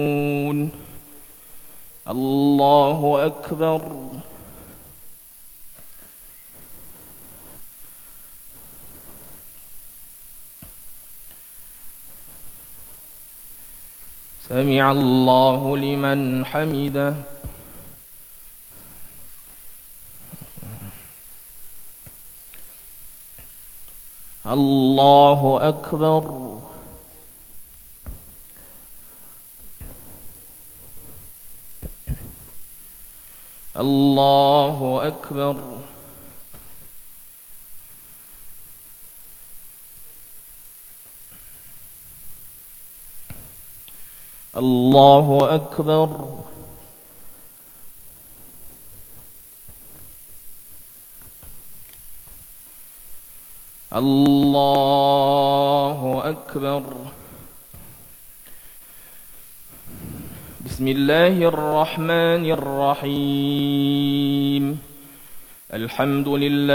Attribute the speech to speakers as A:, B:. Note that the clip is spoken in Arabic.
A: الله أكبر. سمع الله لمن حمده. الله أكبر. الله أكبر. الله أكبر. الله أكبر. بسم الله الرحمن الرحيم. الحمد لله